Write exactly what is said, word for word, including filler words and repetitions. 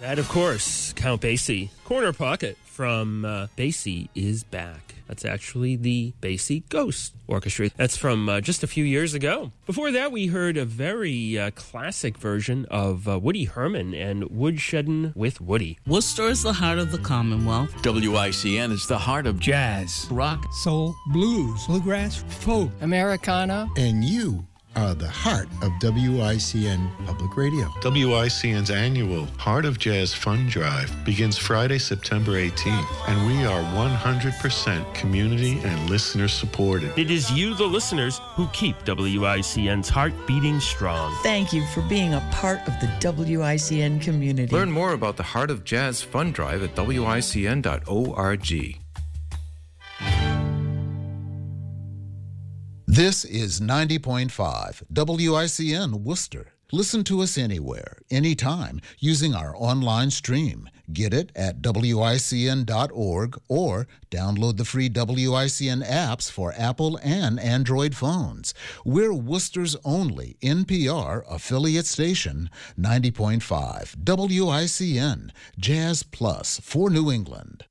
And of course, Count Basie, Corner Pocket from uh, Basie is Back. That's actually the Basie Ghost Orchestra. That's from uh, just a few years ago. Before that, we heard a very uh, classic version of uh, Woody Herman and Woodsheddin' with Woody. Worcester is the heart of the Commonwealth. W I C N is the heart of jazz, rock, soul, blues, bluegrass, folk, Americana. And you are the heart of W I C N Public Radio. W I C N's annual Heart of Jazz Fund Drive begins Friday, September eighteenth, and we are one hundred percent community and listener supported. It is you, the listeners, who keep W I C N's heart beating strong. Thank you for being a part of the W I C N community. Learn more about the Heart of Jazz Fund Drive at W I C N dot org. This is ninety point five W I C N Worcester. Listen to us anywhere, anytime, using our online stream. Get it at W I C N dot org or download the free W I C N apps for Apple and Android phones. We're Worcester's only N P R affiliate station, ninety point five W I C N, Jazz Plus for New England.